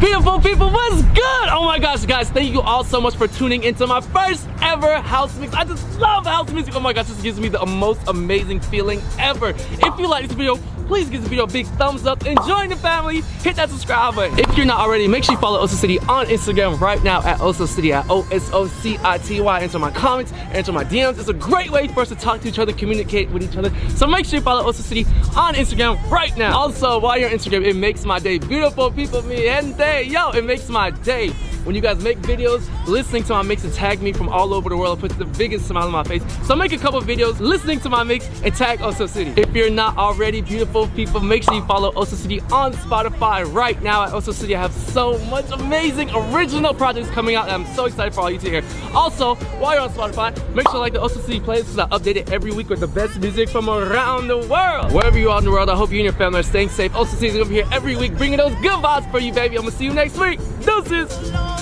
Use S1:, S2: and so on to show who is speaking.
S1: Beautiful people, what's good? Oh my gosh, guys, thank you all so much for tuning into my first ever house mix. I just love house music. Oh my gosh, this gives me the most amazing feeling ever. If you like this video, please give this video a big thumbs up and join the family. Hit that subscribe button. If you're not already, make sure you follow Oso City on Instagram right now at Oso City, at OSOCITY. Enter my comments, enter my DMs. It's a great way for us to talk to each other, communicate with each other. So make sure you follow Oso City on Instagram right now. Also, while you're on Instagram, it makes my day. Beautiful people, mi gente. Yo, it makes my day when you guys make videos, listening to my mix and tag me from all over the world. It puts the biggest smile on my face. So make a couple videos listening to my mix and tag Oso City. If you're not already, beautiful people, make sure you follow Oso City on Spotify right now. At Oso City, I have so much amazing original projects coming out, and I'm so excited for all you to hear. Also, while you're on Spotify, make sure to like the Oso City playlist, because I update it every week with the best music from around the world. Wherever you are in the world, I hope you and your family are staying safe. Oso City is gonna be here every week, bringing those good vibes for you, baby. I'm gonna see you next week. Deuces.